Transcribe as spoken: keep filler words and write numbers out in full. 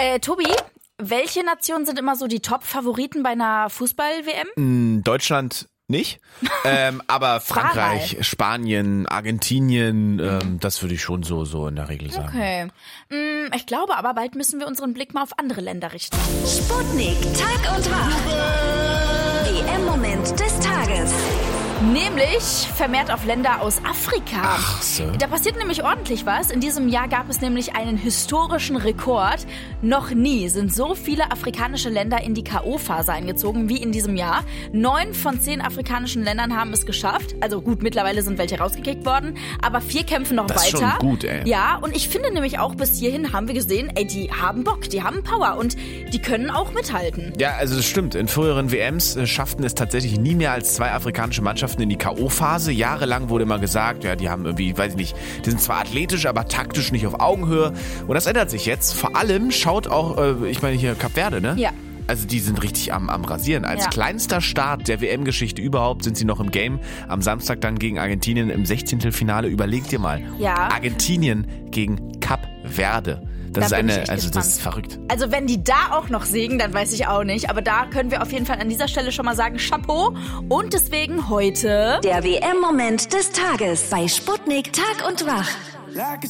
Äh, Tobi, welche Nationen sind immer so die Top-Favoriten bei einer Fußball-W M? Deutschland nicht, ähm, aber Frankreich, Wahrheit. Spanien, Argentinien, ähm, das würde ich schon so so in der Regel sagen. Okay. Hm, ich glaube aber, bald müssen wir unseren Blick mal auf andere Länder richten. Sputnik, Tag und Wach. W M-Moment des Tages. Nämlich vermehrt auf Länder aus Afrika. Ach so. Da passiert nämlich ordentlich was. In diesem Jahr gab es nämlich einen historischen Rekord. Noch nie sind so viele afrikanische Länder in die K O-Phase eingezogen wie in diesem Jahr. Neun von zehn afrikanischen Ländern haben es geschafft. Also gut, mittlerweile sind welche rausgekickt worden, aber vier kämpfen noch Das ist weiter. schon gut, ey. Ja, und ich finde nämlich auch, bis hierhin haben wir gesehen, ey, die haben Bock, die haben Power und die können auch mithalten. Ja, also das stimmt. In früheren W Ms äh, schafften es tatsächlich nie mehr als zwei afrikanische Mannschaften in die K O-Phase. Jahrelang wurde immer gesagt, ja, die haben irgendwie, weiß ich nicht, die sind zwar athletisch, aber taktisch nicht auf Augenhöhe. Und das ändert sich jetzt. Vor allem schaut auch, äh, ich meine hier Kap Verde, ne? Ja. Also die sind richtig am, am Rasieren. Als Ja. kleinster Staat der W M-Geschichte überhaupt sind sie noch im Game. Am Samstag dann gegen Argentinien im Sechzehntelfinale. Überleg dir mal. Ja. Argentinien gegen Kap Verde. Das Da ist bin ich eine, echt also das gespannt. ist verrückt. Also wenn die da auch noch siegen, dann weiß ich auch nicht. Aber da können wir auf jeden Fall an dieser Stelle schon mal sagen, Chapeau. Und deswegen heute... Der W M-Moment des Tages bei Sputnik, Tag und Wach. Like a